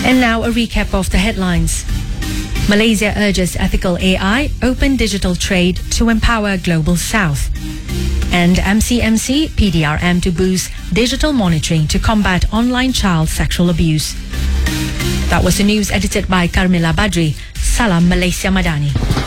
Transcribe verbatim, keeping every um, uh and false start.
And now a recap of the headlines. Malaysia urges ethical A I, open digital trade to empower Global South. And M C M C, P D R M to boost digital monitoring to combat online child sexual abuse. That was the news edited by Carmela Badri. Salam Malaysia Madani.